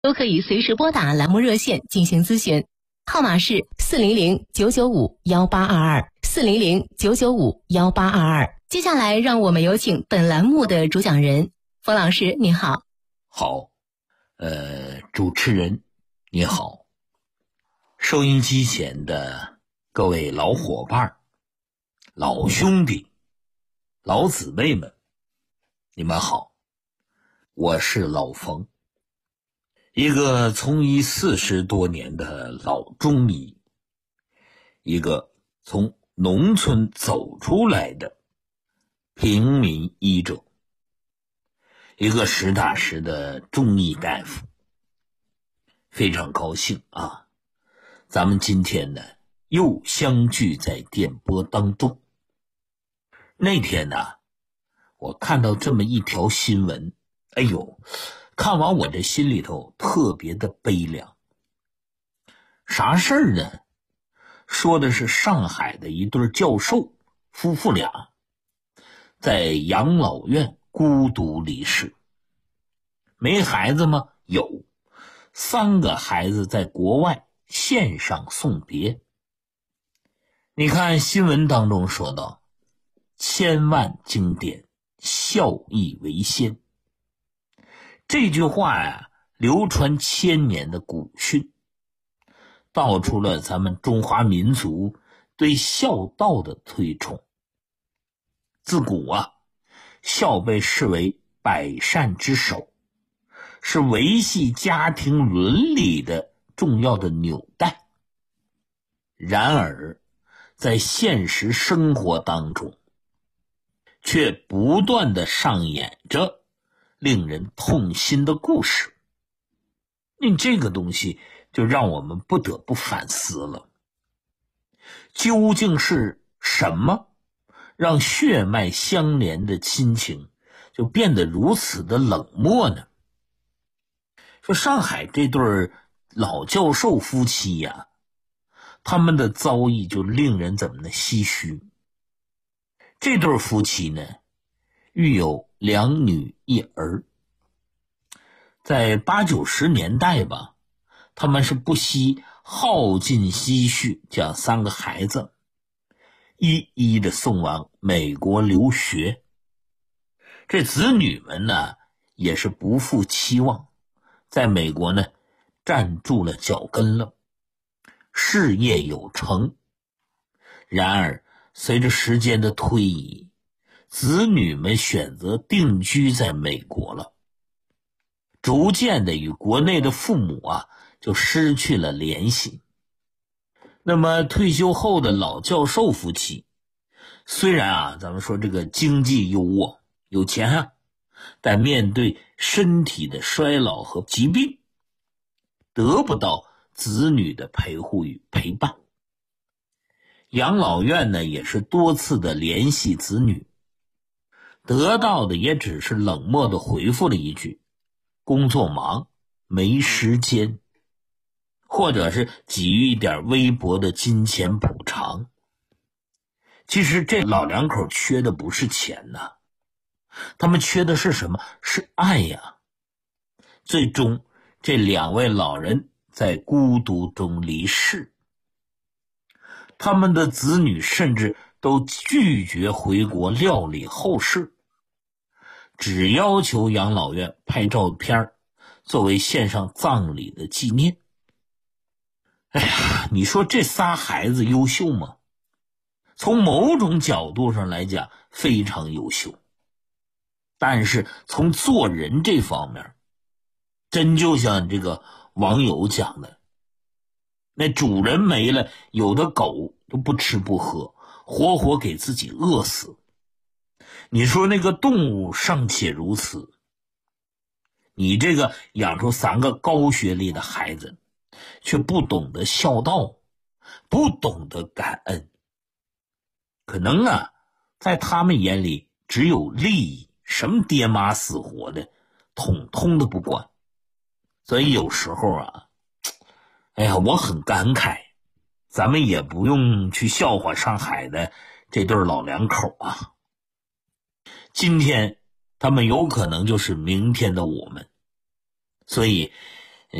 都可以随时拨打栏目热线进行咨询，号码是400-995-1822，400-995-1822。接下来让我们有请本栏目的主讲人冯老师，你好。 好，主持人你好，收音机前的各位老伙伴、老兄弟、老姊妹们，你们好，我是老冯，一个从医40多年的老中医，一个从农村走出来的平民医者，一个实打实的中医大夫。非常高兴啊，咱们今天呢又相聚在电波当中。那天呢，我看到这么一条新闻，哎呦，看完我这心里头特别的悲凉。啥事儿呢？说的是上海的一对教授夫妇俩在养老院孤独离世。没孩子吗？有，3个孩子在国外线上送别。你看新闻当中说到，千万经典，孝义为先。这句话呀，流传1000年的古训，道出了咱们中华民族对孝道的推崇。自古啊，孝被视为百善之首，是维系家庭伦理的重要的纽带。然而在现实生活当中，却不断地上演着令人痛心的故事。那这个东西就让我们不得不反思了，究竟是什么让血脉相连的亲情就变得如此的冷漠呢？说上海这对老教授夫妻呀，他们的遭遇就令人怎么呢唏嘘。这对夫妻呢，育有2女1儿。在80、90年代吧，他们是不惜耗尽积蓄，将3个孩子一一的送往美国留学。这子女们呢，也是不负期望，在美国呢站住了脚跟了，事业有成。然而随着时间的推移，子女们选择定居在美国了，逐渐的与国内的父母啊就失去了联系。那么退休后的老教授夫妻，虽然啊咱们说这个经济优渥，有钱啊，但面对身体的衰老和疾病，得不到子女的陪护与陪伴。养老院呢也是多次的联系子女，得到的也只是冷漠的回复了一句工作忙没时间，或者是给予一点微薄的金钱补偿。其实这老两口缺的不是钱呐，他们缺的是什么？是爱呀。最终这2位老人在孤独中离世，他们的子女甚至都拒绝回国料理后事，只要求养老院拍照片作为献上葬礼的纪念。哎呀，你说这仨孩子优秀吗？从某种角度上来讲非常优秀，但是从做人这方面，真就像这个网友讲的，那主人没了，有的狗都不吃不喝，活活给自己饿死。你说那个动物尚且如此，你这个养出3个高学历的孩子，却不懂得孝道，不懂得感恩。可能啊，在他们眼里只有利益，什么爹妈死活的，统统的不管。所以有时候啊，哎呀，我很感慨，咱们也不用去笑话上海的这对老两口啊。今天他们有可能就是明天的我们，所以